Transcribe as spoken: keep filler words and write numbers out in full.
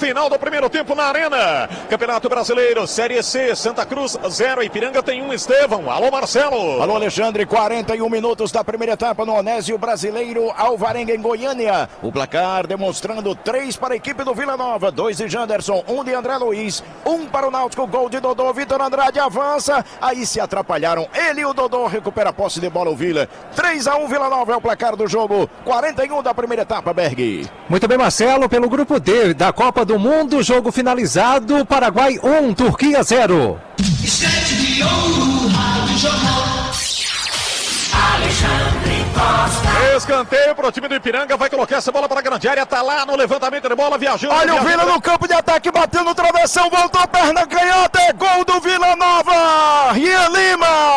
Final do primeiro tempo na Arena. Campeonato Brasileiro, Série C, Santa Cruz zero, Ipiranga tem um, Estevão. Alô, Marcelo. Alô, Alexandre, quarenta e um minutos da primeira etapa no Onésio Brasileiro, Alvarenga em Goiânia. O placar demonstrando três para a equipe do Vila Nova, dois de Janderson, um de André Luiz, um para o Náutico, gol de Dodô. Vitor Andrade avança, aí se atrapalharam. Ele e o Dodô recupera a posse de bola o Vila. três a um Vila Nova é o placar do jogo, quarenta e um da primeira etapa, Berg. Muito bem, Marcelo, pelo grupo D da Copa do Mundo, jogo finalizado, Paraguai um, Turquia zero. Alexandre Costa. Escanteio para o time do Ipiranga, vai colocar essa bola para a grande área, tá lá no levantamento de bola, viajou. Olha o Vila no campo de ataque, bateu no travessão, voltou, perna canhota, é gol do Vila Nova. Rian Lima.